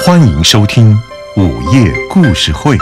欢迎收听午夜故事会。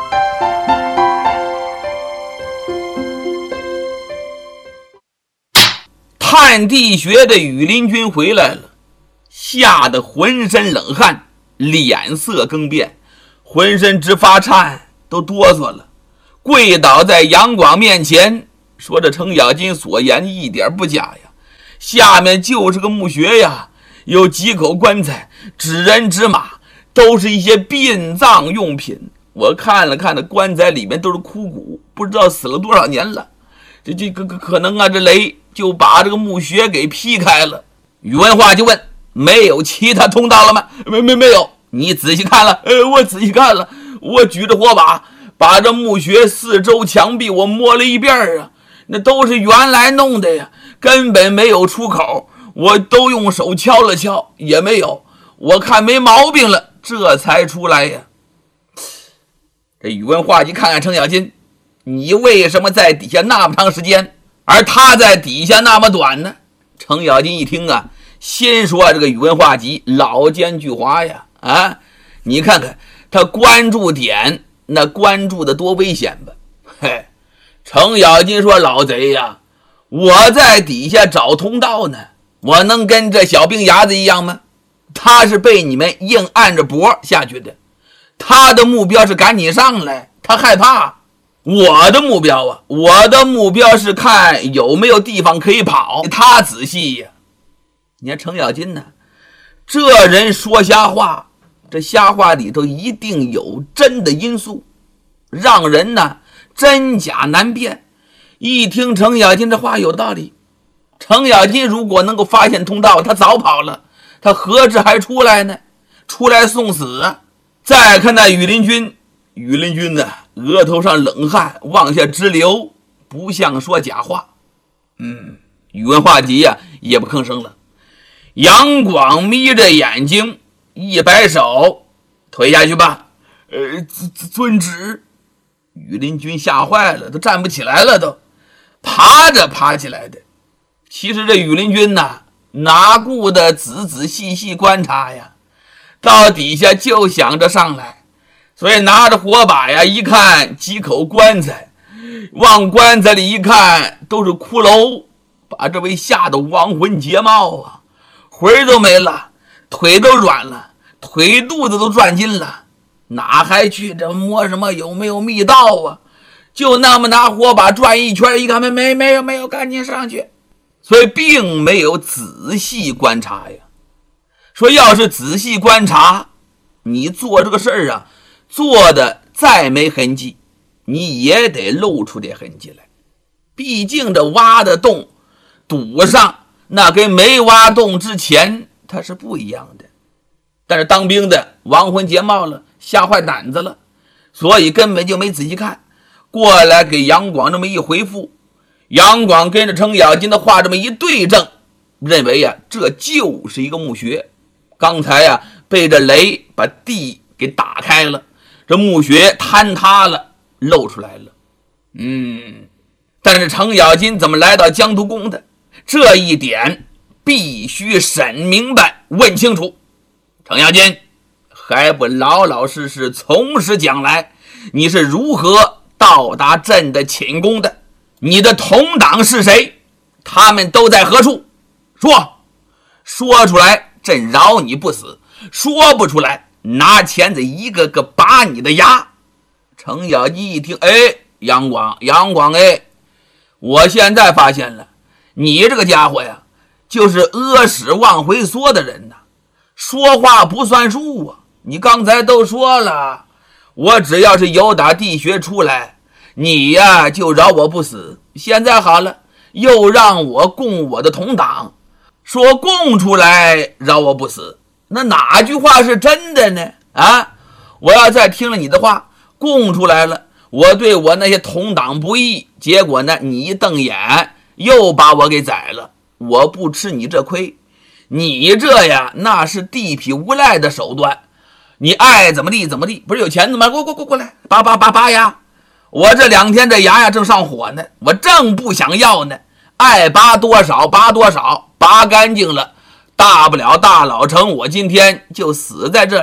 探地穴的羽林军回来了，吓得浑身冷汗，脸色更变，浑身直发颤，都哆嗦了，跪倒在杨广面前，说这程咬金所言一点不假呀，下面就是个墓穴呀，有几口棺材，纸人纸马，都是一些殡葬用品。我看了看那棺材里面都是枯骨，不知道死了多少年了。这可能啊，这雷就把这个墓穴给劈开了。宇文化就问：没有其他通道了吗？没有。你仔细看了？我仔细看了。我举着火把这墓穴四周墙壁我摸了一遍啊，那都是原来弄的呀，根本没有出口。我都用手敲了敲，也没有。我看没毛病了，这才出来呀。这宇文化及看看程咬金，你为什么在底下那么长时间，而他在底下那么短呢？程咬金一听啊，先说这个宇文化及老奸巨猾呀，你看看他关注点，那关注的多危险吧。嘿，程咬金说：老贼呀，我在底下找通道呢，我能跟这小病伢子一样吗？他是被你们硬按着脖下去的，他的目标是赶你上来，他害怕。我的目标是看有没有地方可以跑，他仔细呀。你看程咬金呢，这人说瞎话，这瞎话里头一定有真的因素，让人呢真假难辨。一听程咬金这话有道理，程咬金如果能够发现通道，他早跑了，他何止还出来呢？出来送死啊！再看那羽林军呢，额头上冷汗往下直流，不像说假话。宇文化及呀也不吭声了。杨广眯着眼睛一摆手：退下去吧。遵旨。羽林军吓坏了，都站不起来了，都爬起来的。其实这羽林军呐，哪顾得仔仔细细观察呀，到底下就想着上来，所以拿着火把呀，一看几口棺材，往棺材里一看都是骷髅，把这位吓得亡魂皆冒啊，魂都没了，腿都软了，腿肚子都转筋了，哪还去这摸什么有没有密道啊？就那么拿火把转一圈，一看没有，赶紧上去。所以并没有仔细观察呀。说要是仔细观察，你做这个事儿啊，做的再没痕迹，你也得露出点痕迹来。毕竟这挖的洞堵上，那跟没挖洞之前它是不一样的。但是当兵的亡魂皆冒了，吓坏胆子了，所以根本就没仔细看。过来给杨广这么一回复，杨广跟着程咬金的话这么一对证，认为呀，这就是一个墓穴。刚才呀，被这雷把地给打开了，这墓穴坍塌了，露出来了。但是程咬金怎么来到江图宫的？这一点必须审明白，问清楚。程咬金，还不老老实实从实讲来，你是如何到达朕的寝宫的？你的同党是谁？他们都在何处？说出来，朕饶你不死；说不出来，拿钳子一个个拔你的牙。程咬金一听，杨广，我现在发现了，你这个家伙呀，就是阿史忘回缩的人呐，说话不算数啊！你刚才都说了，我只要是有打地穴出来，你呀就饶我不死。现在好了，又让我供我的同党，说供出来饶我不死，那哪句话是真的呢？我要再听了你的话，供出来了，我对我那些同党不义，结果呢你一瞪眼又把我给宰了，我不吃你这亏。你这呀那是地痞无赖的手段，你爱怎么地怎么地，不是有钱的吗？过来，拔牙。我这2天这牙呀正上火呢，我正不想要呢，爱拔多少拔多少，拔干净了，大不了大老程我今天就死在这里。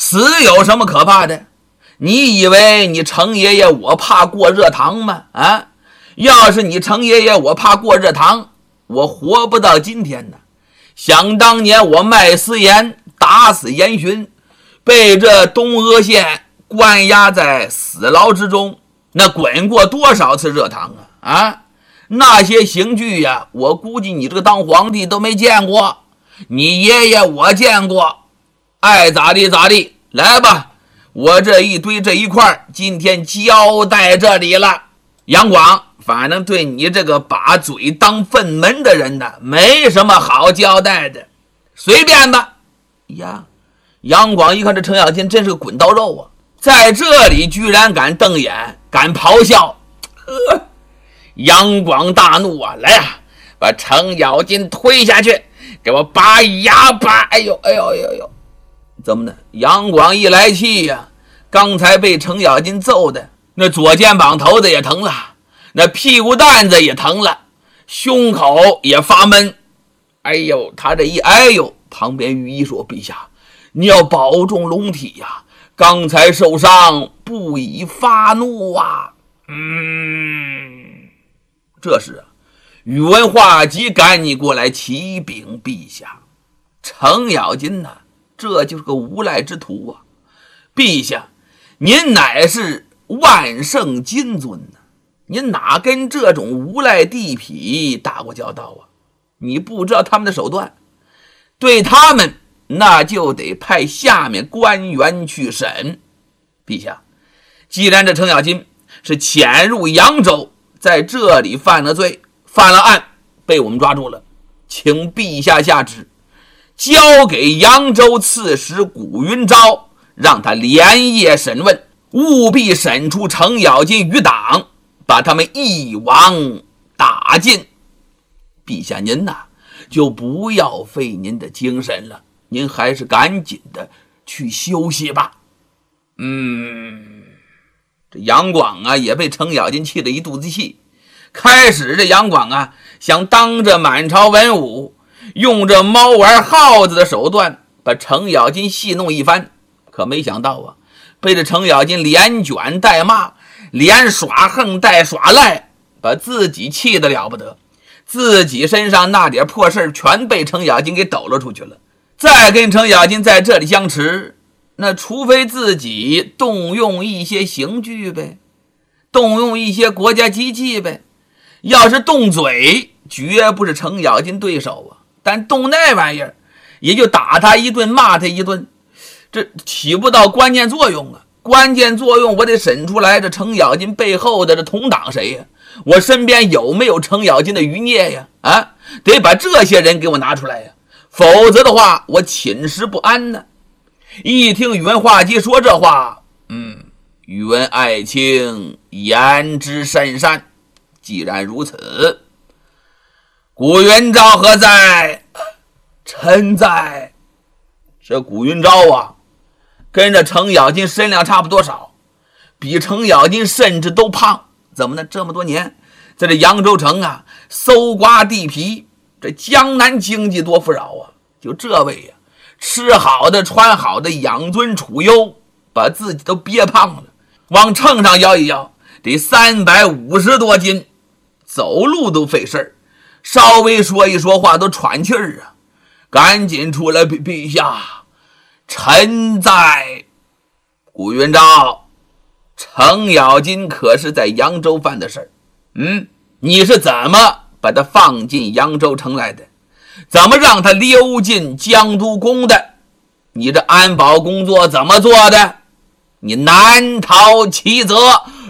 死有什么可怕的？你以为你程爷爷我怕过热堂吗？啊，要是你程爷爷我怕过热堂，我活不到今天呢。想当年我卖私盐打死严巡，被这东阿县关押在死牢之中，那滚过多少次热堂啊！那些刑具呀，我估计你这个当皇帝都没见过，你爷爷我见过，爱咋地咋地。来吧，我这一堆这一块今天交代这里了。杨广，反正对你这个把嘴当粪门的人呢，没什么好交代的，随便吧。呀，杨广一看这程咬金真是个滚刀肉啊，在这里居然敢瞪眼，敢咆哮。杨广大怒啊，来啊，把程咬金推下去，给我拔牙拔！哎呦哎呦哎呦哎呦！怎么的？杨广一来气呀，刚才被程咬金揍的，那左肩膀头子也疼了，那屁股蛋子也疼了，胸口也发闷。哎呦，他这一哎呦，旁边御医说：“陛下，你要保重龙体呀，刚才受伤，不宜发怒啊。”这时宇文化及赶你过来启禀陛下，程咬金呐，这就是个无赖之徒啊！陛下，您乃是万圣金尊呢，您哪跟这种无赖地痞打过交道啊？你不知道他们的手段，对他们那就得派下面官员去审。陛下，既然这程咬金是潜入扬州，在这里犯了罪，犯了案，被我们抓住了，请陛下下旨，交给扬州刺史古云昭，让他连夜审问，务必审出程咬金余党，把他们一网打尽。陛下您呐，就不要费您的精神了，您还是赶紧的去休息吧。这杨广啊，也被程咬金气得一肚子气。开始这杨广啊，想当着满朝文武，用这猫玩耗子的手段把程咬金戏弄一番，可没想到啊，被这程咬金连卷带骂，连耍横带耍赖，把自己气得了不得，自己身上那点破事全被程咬金给抖了出去了。再跟程咬金在这里相持，那除非自己动用一些刑具呗，动用一些国家机器呗。要是动嘴，绝不是程咬金对手啊，但动那玩意儿，也就打他一顿，骂他一顿，这起不到关键作用啊。关键作用我得审出来这程咬金背后的这同党谁呀？我身边有没有程咬金的余孽呀？啊，得把这些人给我拿出来呀，否则的话我寝食不安呢。一听宇文化及说这话，宇文爱卿言之甚善。既然如此，古云昭何在？臣在。这古云昭啊，跟着程咬金身量差不多少，比程咬金甚至都胖。怎么呢？这么多年在这扬州城啊，搜刮地皮，这江南经济多富饶啊！就这位呀，吃好的穿好的，养尊处优，把自己都憋胖了，往秤上摇一摇，得350多斤，走路都费事儿，稍微说一说话都喘气儿啊！赶紧出来，陛下，臣在。古云昭，程咬金可是在扬州犯的事儿，你是怎么把他放进扬州城来的？怎么让他溜进江都宫的？你这安保工作怎么做的？你难逃其责。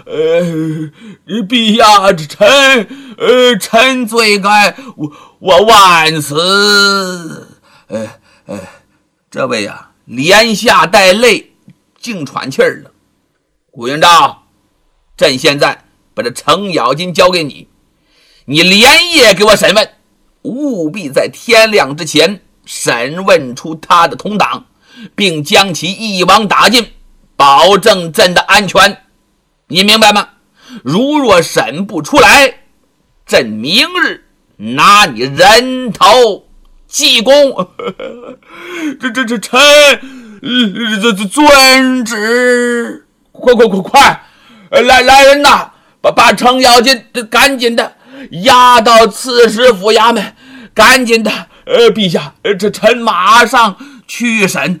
陛下，臣罪该，我万死。这位啊，连下带泪，净喘气儿了。古云昭，朕现在把这程咬金交给你，你连夜给我审问，务必在天亮之前审问出他的同党，并将其一网打尽，保证朕的安全。你明白吗？如若审不出来，朕明日拿你人头祭公。 遵旨。快！来人呐，把程咬金赶紧的押到刺史府衙门，赶紧的。陛下，这臣马上去审。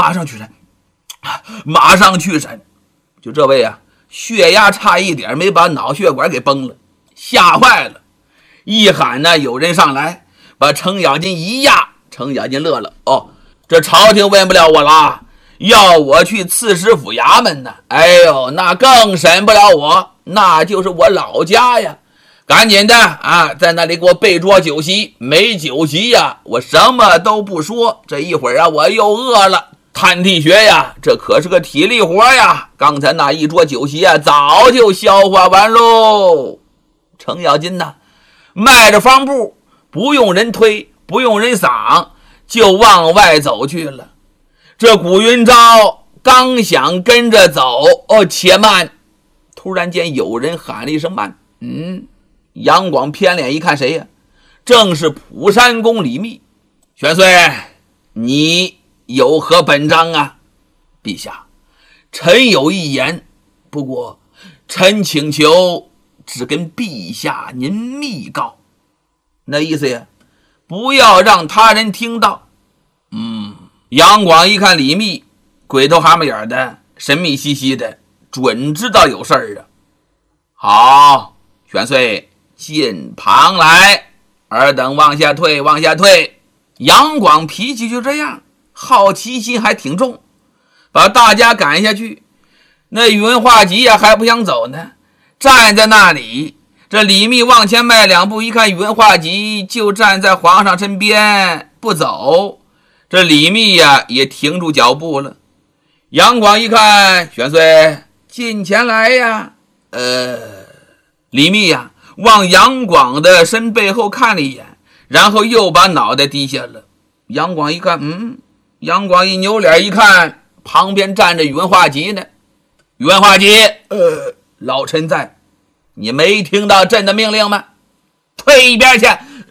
就这位啊，血压差一点没把脑血管给崩了，吓坏了。一喊呢，有人上来把程咬金一压，程咬金乐了。这朝廷问不了我了，要我去刺史府衙门呢。哎呦，那更审不了我，那就是我老家呀。赶紧的啊，在那里给我备桌酒席，没酒席呀，我什么都不说。这一会儿啊，我又饿了。探地穴呀，这可是个体力活呀，刚才那一桌酒席啊，早就消化完喽。程咬金呢，迈着方步，不用人推，不用人搡，就往外走去了。这古云昭刚想跟着走，且慢！突然间有人喊了一声慢。杨广偏脸一看，谁呀？正是蒲山公李密。玄岁，你有何本章啊？陛下，臣有一言，不过臣请求只跟陛下您密告。那意思呀，不要让他人听到。杨广一看李密，鬼头蛤蟆眼的，神秘兮兮的，准知道有事儿啊。好，玄岁近旁来，尔等往下退。杨广脾气就这样，好奇心还挺重，把大家赶下去。那宇文化及呀还不想走呢，站在那里。这李密往前迈两步，一看宇文化及就站在皇上身边不走，这李密呀也停住脚步了。杨广一看，玄岁近前来呀。李密呀往杨广的身背后看了一眼，然后又把脑袋低下了。杨广一看，杨广一扭脸一看，旁边站着宇文化及呢。宇文化及，老臣在，你没听到朕的命令吗？退一边去！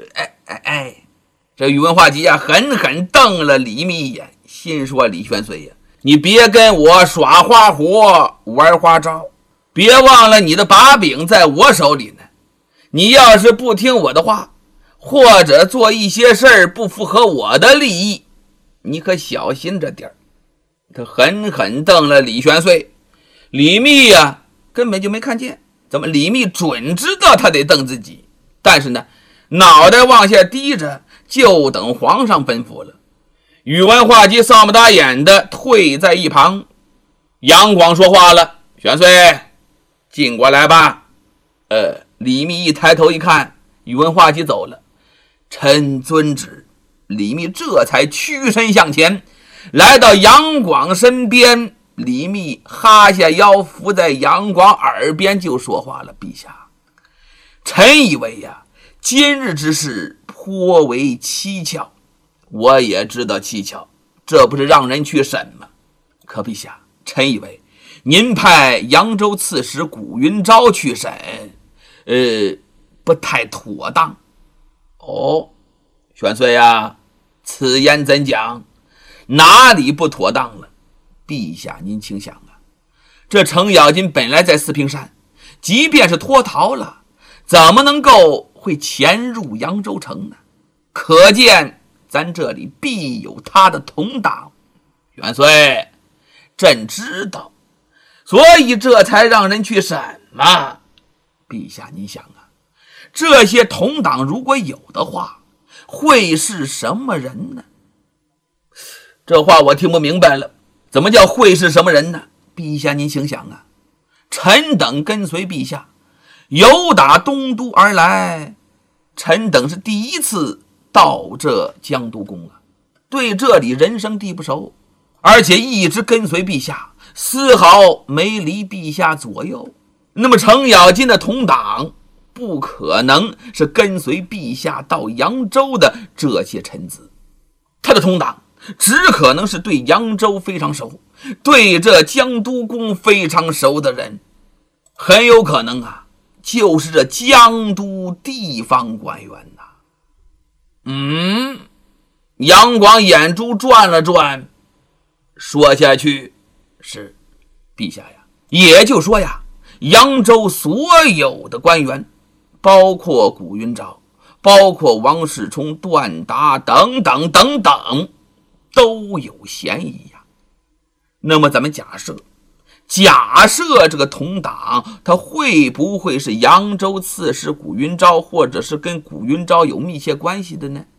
这宇文化及呀，狠狠瞪了李密一眼，心说：李玄岁呀，你别跟我耍花活、玩花招，别忘了你的把柄在我手里呢。你要是不听我的话，或者做一些事儿不符合我的利益，你可小心着点儿。他狠狠瞪了李玄岁。李密呀根本就没看见，怎么李密准知道他得瞪自己，但是呢脑袋往下低着，就等皇上吩咐了。宇文化及扫不打眼的退在一旁。杨广说话了：玄岁进过来吧。李密一抬头一看，宇文化及走了。臣遵旨。李密这才屈身向前，来到杨广身边。李密哈下腰，伏在杨广耳边就说话了：陛下，臣以为呀，今日之事颇为蹊跷。我也知道蹊跷，这不是让人去审吗？可陛下，臣以为您派扬州刺史古云昭去审，不太妥当。玄岁呀，此言怎讲？哪里不妥当了？陛下您请想啊，这程咬金本来在四平山，即便是脱逃了，怎么能够会潜入扬州城呢？可见咱这里必有他的同党。元帅，朕知道，所以这才让人去审嘛。陛下您想啊，这些同党如果有的话，会是什么人呢？这话我听不明白了，怎么叫会是什么人呢？陛下您请想啊，臣等跟随陛下由打东都而来，臣等是第一次到这江都宫啊，对这里人生地不熟，而且一直跟随陛下，丝毫没离陛下左右。那么程咬金的同党不可能是跟随陛下到扬州的这些臣子，他的同党只可能是对扬州非常熟，对这江都宫非常熟的人，很有可能啊，就是这江都地方官员呐。杨广眼珠转了转， 说下去是，陛下呀，也就说呀，扬州所有的官员，包括古云昭，包括王世充、段达等等等等，都有嫌疑呀。那么咱们假设这个同党他会不会是扬州刺史古云昭，或者是跟古云昭有密切关系的呢？